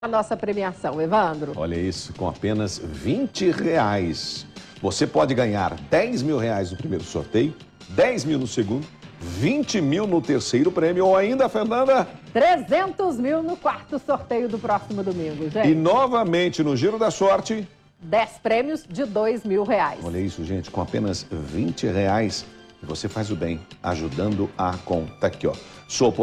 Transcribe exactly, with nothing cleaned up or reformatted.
A nossa premiação, Evandro. Olha isso, com apenas vinte reais. Você pode ganhar dez mil reais no primeiro sorteio, dez mil no segundo, vinte mil no terceiro prêmio ou ainda, Fernanda? trezentos mil no quarto sorteio do próximo domingo, gente. E novamente no Giro da Sorte. dez prêmios de dois mil reais. Olha isso, gente, com apenas vinte reais você faz o bem, ajudando a conta aqui, ó. Sou